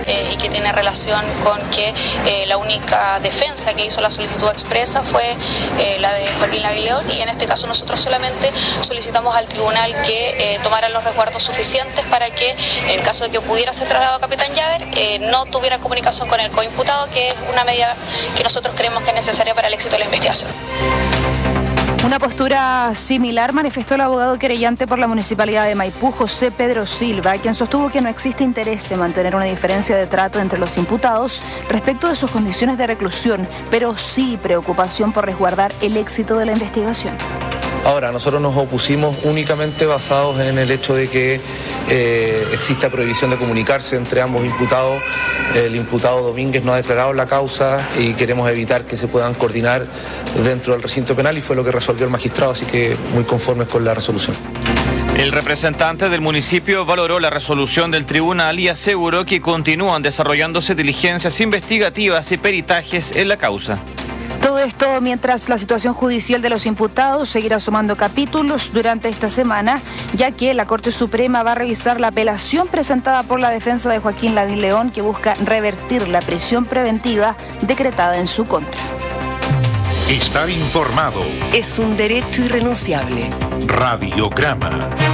y que tiene relación con que la única defensa que hizo la solicitud expresa fue la de Joaquín Lavín León, y en este caso nosotros solamente solicitamos al tribunal que tomara los resguardos suficientes para que, en el caso de que pudiera ser trasladado a Capitán Llaver, no tuviera comunicación con el coimputado, que es una medida que nosotros creemos que es necesaria para el éxito de la investigación. Una postura similar manifestó el abogado querellante por la Municipalidad de Maipú, José Pedro Silva, quien sostuvo que no existe interés en mantener una diferencia de trato entre los imputados respecto de sus condiciones de reclusión, pero sí preocupación por resguardar el éxito de la investigación. Ahora, nosotros nos opusimos únicamente basados en el hecho de que exista prohibición de comunicarse entre ambos imputados. El imputado Domínguez no ha declarado la causa y queremos evitar que se puedan coordinar dentro del recinto penal, y fue lo que resolvió el magistrado, así que muy conformes con la resolución. El representante del municipio valoró la resolución del tribunal y aseguró que continúan desarrollándose diligencias investigativas y peritajes en la causa. Todo esto mientras la situación judicial de los imputados seguirá sumando capítulos durante esta semana, ya que la Corte Suprema va a revisar la apelación presentada por la defensa de Joaquín Lavín León, que busca revertir la prisión preventiva decretada en su contra. Estar informado es un derecho irrenunciable. Radiograma.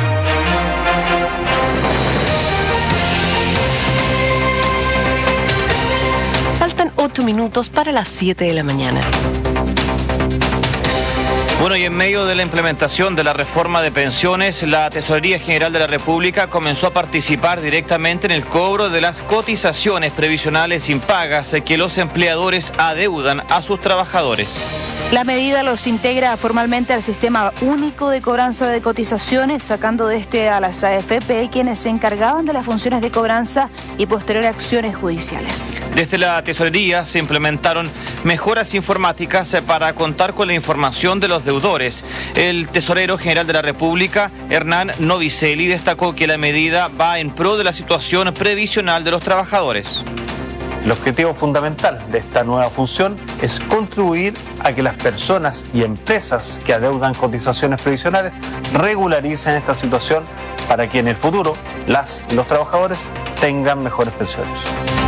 Faltan 8 minutos para las 7 de la mañana. Bueno, y en medio de la implementación de la reforma de pensiones, la Tesorería General de la República comenzó a participar directamente en el cobro de las cotizaciones previsionales impagas que los empleadores adeudan a sus trabajadores. La medida los integra formalmente al Sistema Único de Cobranza de Cotizaciones, sacando de este a las AFP, quienes se encargaban de las funciones de cobranza y posteriores acciones judiciales. Desde la Tesorería se implementaron mejoras informáticas para contar con la información de los deudores. El Tesorero General de la República, Hernán Novicelli, destacó que la medida va en pro de la situación previsional de los trabajadores. El objetivo fundamental de esta nueva función es contribuir a que las personas y empresas que adeudan cotizaciones previsionales regularicen esta situación para que en el futuro las y los trabajadores tengan mejores pensiones.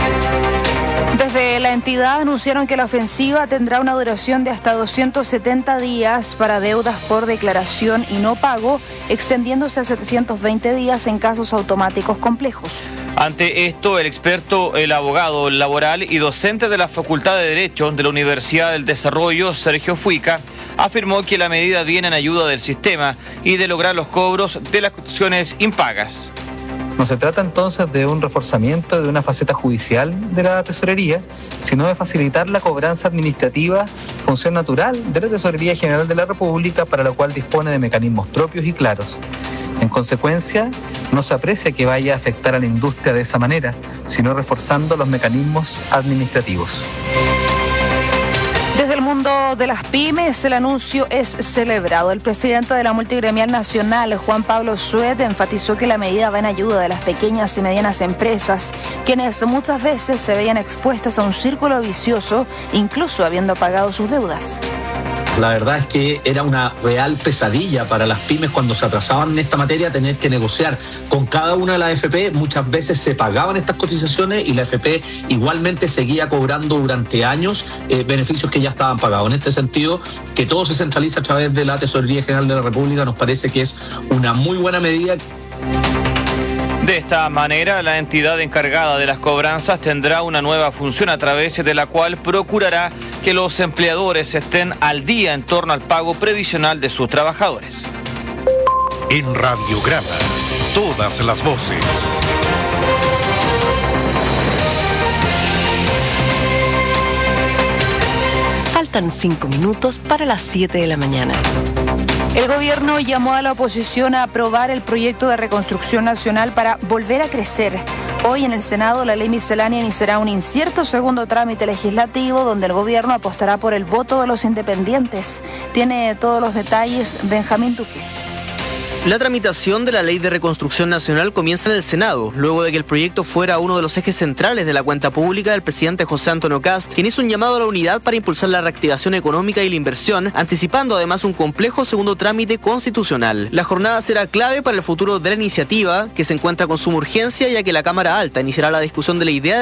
Desde la entidad anunciaron que la ofensiva tendrá una duración de hasta 270 días para deudas por declaración y no pago, extendiéndose a 720 días en casos automáticos complejos. Ante esto, el experto, el abogado laboral y docente de la Facultad de Derecho de la Universidad del Desarrollo, Sergio Fuica, afirmó que la medida viene en ayuda del sistema y de lograr los cobros de las cotizaciones impagas. No se trata entonces de un reforzamiento de una faceta judicial de la tesorería, sino de facilitar la cobranza administrativa, función natural de la Tesorería General de la República, para la cual dispone de mecanismos propios y claros. En consecuencia, no se aprecia que vaya a afectar a la industria de esa manera, sino reforzando los mecanismos administrativos. Desde el mundo de las pymes, el anuncio es celebrado. El presidente de la Multigremial Nacional, Juan Pablo Suet, enfatizó que la medida va en ayuda de las pequeñas y medianas empresas, quienes muchas veces se veían expuestas a un círculo vicioso, incluso habiendo pagado sus deudas. La verdad es que era una real pesadilla para las pymes cuando se atrasaban en esta materia, tener que negociar con cada una de las AFP. Muchas veces se pagaban estas cotizaciones y la AFP igualmente seguía cobrando durante años beneficios que ya estaban pagados. En este sentido, que todo se centraliza a través de la Tesorería General de la República nos parece que es una muy buena medida. De esta manera, la entidad encargada de las cobranzas tendrá una nueva función a través de la cual procurará que los empleadores estén al día en torno al pago previsional de sus trabajadores. En Radiograma, todas las voces. Faltan 5 minutos para las 7 de la mañana. El gobierno llamó a la oposición a aprobar el proyecto de reconstrucción nacional para volver a crecer. Hoy en el Senado la ley miscelánea iniciará un incierto segundo trámite legislativo donde el gobierno apostará por el voto de los independientes. Tiene todos los detalles Benjamín Duque. La tramitación de la Ley de Reconstrucción Nacional comienza en el Senado, luego de que el proyecto fuera uno de los ejes centrales de la cuenta pública del presidente José Antonio Kast, quien hizo un llamado a la unidad para impulsar la reactivación económica y la inversión, anticipando además un complejo segundo trámite constitucional. La jornada será clave para el futuro de la iniciativa, que se encuentra con suma urgencia, ya que la Cámara Alta iniciará la discusión de la idea